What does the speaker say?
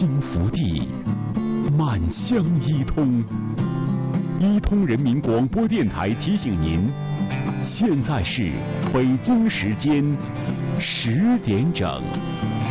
心福地，满乡一通。一通人民广播电台提醒您，现在是北京时间10点整。